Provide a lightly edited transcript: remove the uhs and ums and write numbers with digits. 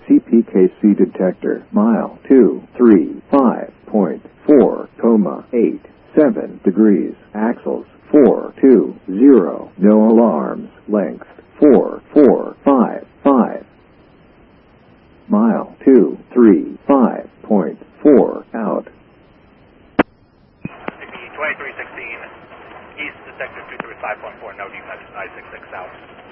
CPKC detector. Mile 235.4, 87 degrees. Axles 420. No alarms. Length 4455. Mile 235.4 out. CP 2316, East Detector 235.4, no defect, I-66 out.